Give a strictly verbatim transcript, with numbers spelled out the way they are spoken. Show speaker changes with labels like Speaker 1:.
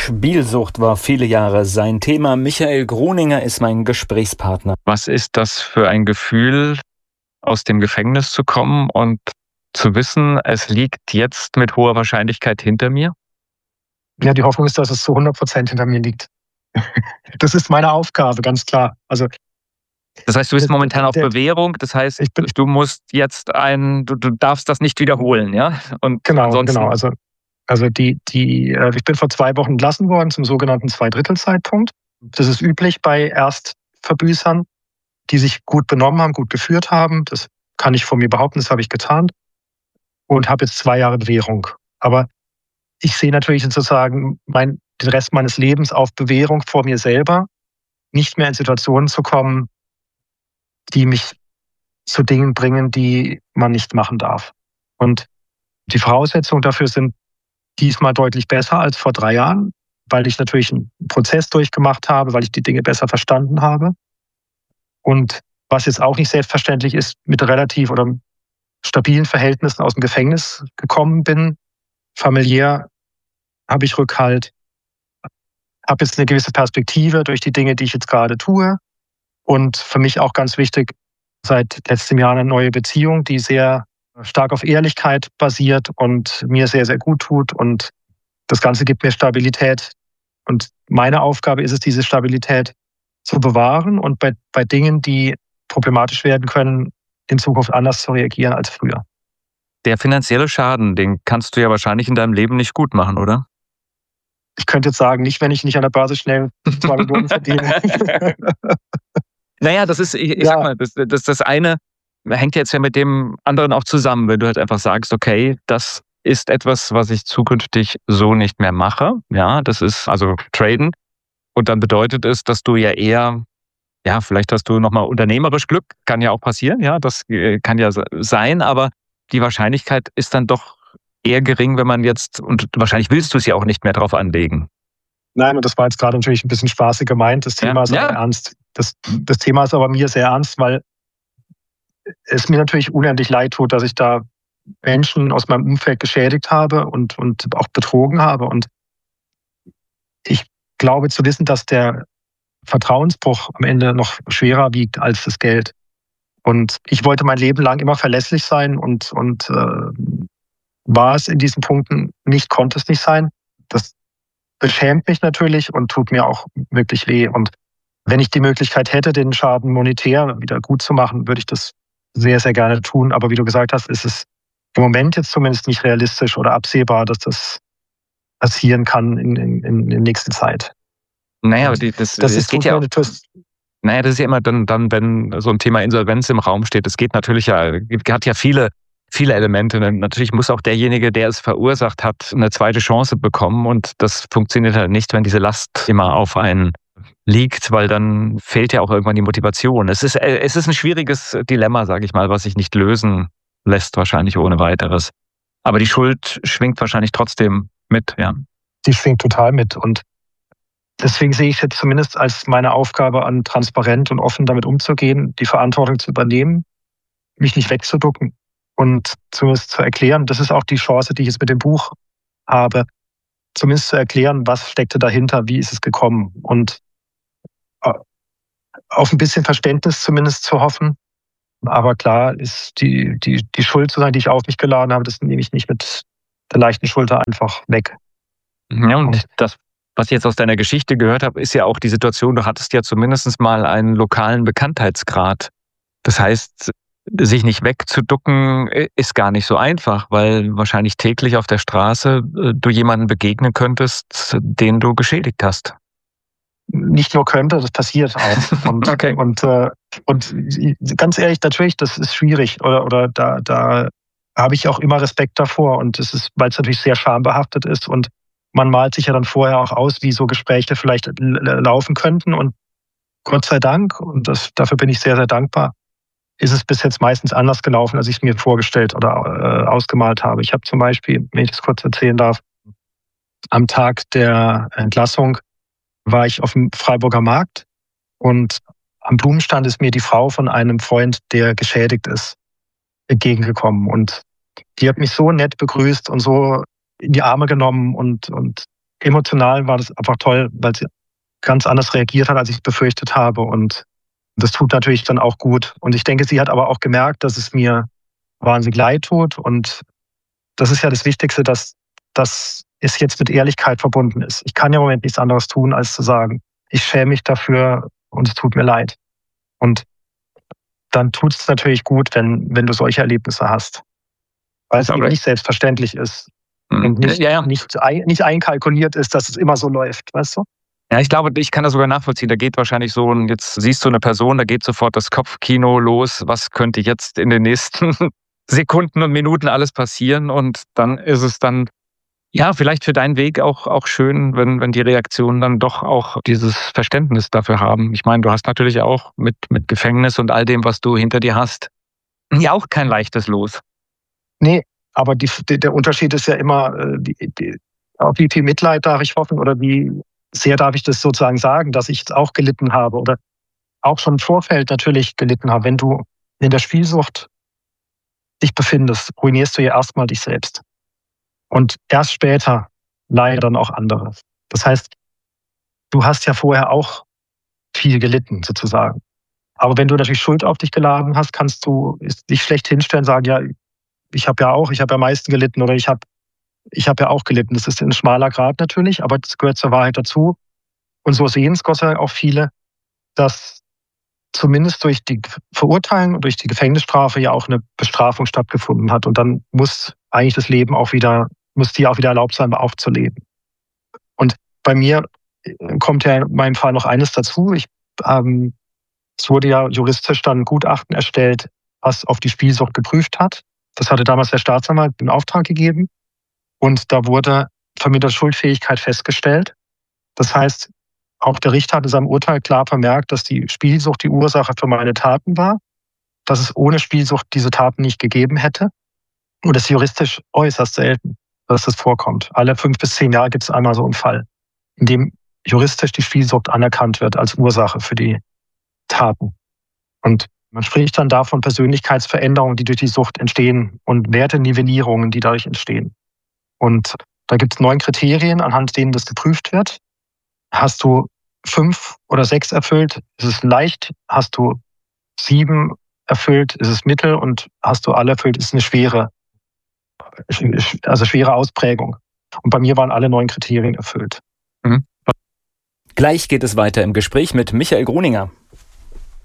Speaker 1: Spielsucht war viele Jahre sein Thema. Michael Groninger ist mein Gesprächspartner.
Speaker 2: Was ist das für ein Gefühl, aus dem Gefängnis zu kommen und zu wissen, es liegt jetzt mit hoher Wahrscheinlichkeit hinter mir?
Speaker 3: Ja, die Hoffnung ist, dass es zu hundert Prozent hinter mir liegt. Das ist meine Aufgabe, ganz klar. Also,
Speaker 2: das heißt, du bist momentan auf Bewährung. Das heißt, ich bin, du musst jetzt ein, du, du darfst das nicht wiederholen, ja? Und
Speaker 3: genau,
Speaker 2: ansonsten
Speaker 3: genau. Also, also die, die, ich bin vor zwei Wochen entlassen worden zum sogenannten Zweidrittelzeitpunkt. Das ist üblich bei Erstverbüßern, die sich gut benommen haben, gut geführt haben. Das kann ich von mir behaupten, das habe ich getan. Und habe jetzt zwei Jahre Bewährung. Aber ich sehe natürlich sozusagen mein, den Rest meines Lebens auf Bewährung vor mir selber, nicht mehr in Situationen zu kommen, die mich zu Dingen bringen, die man nicht machen darf. Und die Voraussetzungen dafür sind diesmal deutlich besser als vor drei Jahren, weil ich natürlich einen Prozess durchgemacht habe, weil ich die Dinge besser verstanden habe. Und was jetzt auch nicht selbstverständlich ist, mit relativ oder stabilen Verhältnissen aus dem Gefängnis gekommen bin. Familiär habe ich Rückhalt, habe jetzt eine gewisse Perspektive durch die Dinge, die ich jetzt gerade tue. Und für mich auch ganz wichtig, seit letztem Jahr eine neue Beziehung, die sehr stark auf Ehrlichkeit basiert und mir sehr, sehr gut tut. Und das Ganze gibt mir Stabilität. Und meine Aufgabe ist es, diese Stabilität zu bewahren und bei, bei Dingen, die problematisch werden können, in Zukunft anders zu reagieren als früher.
Speaker 2: Der finanzielle Schaden, den kannst du ja wahrscheinlich in deinem Leben nicht gut machen, oder?
Speaker 3: Ich könnte jetzt sagen, nicht, wenn ich nicht an der Börse schnell zwei Millionen verdiene.
Speaker 2: Naja, das ist, ich, ich ja. sag mal, das, das, das eine hängt jetzt ja mit dem anderen auch zusammen, wenn du halt einfach sagst, okay, das ist etwas, was ich zukünftig so nicht mehr mache. Ja, das ist also Traden. Und dann bedeutet es, dass du ja eher, ja, vielleicht hast du nochmal unternehmerisch Glück, kann ja auch passieren, ja, das kann ja sein, aber die Wahrscheinlichkeit ist dann doch eher gering, wenn man jetzt, und wahrscheinlich willst du es ja auch nicht mehr drauf anlegen.
Speaker 3: Nein, und das war jetzt gerade natürlich ein bisschen spaßig gemeint. Das Thema ja, ist aber ja. ernst. Das, das Thema ist aber mir sehr ernst, weil es mir natürlich unendlich leid tut, dass ich da Menschen aus meinem Umfeld geschädigt habe und, und auch betrogen habe. Und ich glaube zu wissen, dass der Vertrauensbruch am Ende noch schwerer wiegt als das Geld. Und ich wollte mein Leben lang immer verlässlich sein und, und äh, war es in diesen Punkten nicht, konnte es nicht sein. Das beschämt mich natürlich und tut mir auch wirklich weh. Und wenn ich die Möglichkeit hätte, den Schaden monetär wieder gut zu machen, würde ich das sehr, sehr gerne tun. Aber wie du gesagt hast, ist es im Moment jetzt zumindest nicht realistisch oder absehbar, dass das passieren kann in, in, in der nächsten Zeit.
Speaker 2: Naja, aber die, das,
Speaker 3: das
Speaker 2: es geht ja auch, naja, das ist ja immer dann, dann, wenn so ein Thema Insolvenz im Raum steht. Es geht natürlich ja, hat ja viele, viele Elemente. Natürlich muss auch derjenige, der es verursacht hat, eine zweite Chance bekommen. Und das funktioniert halt nicht, wenn diese Last immer auf einen liegt, weil dann fehlt ja auch irgendwann die Motivation. Es ist, es ist ein schwieriges Dilemma, sage ich mal, was sich nicht lösen lässt, wahrscheinlich ohne weiteres. Aber die Schuld schwingt wahrscheinlich trotzdem mit, ja.
Speaker 3: Die schwingt total mit. Und deswegen sehe ich es jetzt zumindest als meine Aufgabe an, transparent und offen damit umzugehen, die Verantwortung zu übernehmen, mich nicht wegzuducken und zumindest zu erklären, das ist auch die Chance, die ich jetzt mit dem Buch habe, zumindest zu erklären, was steckte dahinter, wie ist es gekommen und auf ein bisschen Verständnis zumindest zu hoffen. Aber klar ist die, die, die Schuld, die ich auf mich geladen habe, das nehme ich nicht mit der leichten Schulter einfach weg.
Speaker 2: Ja, und das, was ich jetzt aus deiner Geschichte gehört habe, ist ja auch die Situation, du hattest ja zumindest mal einen lokalen Bekanntheitsgrad. Das heißt, sich nicht wegzuducken ist gar nicht so einfach, weil wahrscheinlich täglich auf der Straße du jemanden begegnen könntest, den du geschädigt hast.
Speaker 3: Nicht nur könnte, das passiert auch. Und, okay. und, äh, und ganz ehrlich, natürlich, das ist schwierig. Oder, oder da, da habe ich auch immer Respekt davor. Und es ist, weil es natürlich sehr schambehaftet ist. Und man malt sich ja dann vorher auch aus, wie so Gespräche vielleicht laufen könnten. Und Gott sei Dank, und das, dafür bin ich sehr, sehr dankbar, ist es bis jetzt meistens anders gelaufen, als ich es mir vorgestellt oder äh, ausgemalt habe. Ich habe zum Beispiel, wenn ich das kurz erzählen darf, am Tag der Entlassung war ich auf dem Freiburger Markt und am Blumenstand ist mir die Frau von einem Freund, der geschädigt ist, entgegengekommen. Und die hat mich so nett begrüßt und so in die Arme genommen und, und emotional war das einfach toll, weil sie ganz anders reagiert hat, als ich befürchtet habe. Und das tut natürlich dann auch gut. Und ich denke, sie hat aber auch gemerkt, dass es mir wahnsinnig leid tut. Und das ist ja das Wichtigste, dass das es jetzt mit Ehrlichkeit verbunden ist. Ich kann ja im Moment nichts anderes tun, als zu sagen, ich schäme mich dafür und es tut mir leid. Und dann tut es natürlich gut, wenn, wenn du solche Erlebnisse hast. Weil es eben nicht selbstverständlich ist. Mhm. Und nicht, ja, ja. Nicht, nicht einkalkuliert ist, dass es immer so läuft, weißt du?
Speaker 2: Ja, ich glaube, ich kann das sogar nachvollziehen. Da geht wahrscheinlich so, und jetzt siehst du eine Person, da geht sofort das Kopfkino los. Was könnte jetzt in den nächsten Sekunden und Minuten alles passieren? Und dann ist es dann, ja, vielleicht für deinen Weg auch, auch schön, wenn, wenn die Reaktionen dann doch auch dieses Verständnis dafür haben. Ich meine, du hast natürlich auch mit, mit Gefängnis und all dem, was du hinter dir hast, ja auch kein leichtes Los.
Speaker 3: Nee, aber die, die, der Unterschied ist ja immer, die, die, auf wie viel Mitleid darf ich hoffen oder wie sehr darf ich das sozusagen sagen, dass ich jetzt auch gelitten habe oder auch schon im Vorfeld natürlich gelitten habe. Wenn du in der Spielsucht dich befindest, ruinierst du ja erstmal dich selbst. Und erst später leider dann auch andere. Das heißt, du hast ja vorher auch viel gelitten, sozusagen. Aber wenn du natürlich Schuld auf dich geladen hast, kannst du dich schlecht hinstellen und sagen, ja, ich habe ja auch, ich habe ja am meisten gelitten oder ich habe ich hab ja auch gelitten. Das ist ein schmaler Grat natürlich, aber das gehört zur Wahrheit dazu. Und so sehen es Gott sei Dank auch viele, dass zumindest durch die Verurteilung und durch die Gefängnisstrafe ja auch eine Bestrafung stattgefunden hat. Und dann muss eigentlich das Leben auch wieder, muss dir auch wieder erlaubt sein, aufzuleben. Und bei mir kommt ja in meinem Fall noch eines dazu. Ich, ähm, es wurde ja juristisch dann ein Gutachten erstellt, was auf die Spielsucht geprüft hat. Das hatte damals der Staatsanwalt in Auftrag gegeben. Und da wurde verminderte Schuldfähigkeit festgestellt. Das heißt, auch der Richter hat in seinem Urteil klar vermerkt, dass die Spielsucht die Ursache für meine Taten war, dass es ohne Spielsucht diese Taten nicht gegeben hätte. Und das ist juristisch äußerst selten, dass das vorkommt. Alle fünf bis zehn Jahre gibt es einmal so einen Fall, in dem juristisch die Spielsucht anerkannt wird als Ursache für die Taten. Und man spricht dann da von Persönlichkeitsveränderungen, die durch die Sucht entstehen und Wertenivellierungen, die dadurch entstehen. Und da gibt es neun Kriterien, anhand denen das geprüft wird. Hast du fünf oder sechs erfüllt, ist es leicht. Hast du sieben erfüllt, ist es mittel. Und hast du alle erfüllt, ist es eine schwere, also schwere Ausprägung. Und bei mir waren alle neun Kriterien erfüllt.
Speaker 1: Mhm. Gleich geht es weiter im Gespräch mit Michael Gruninger.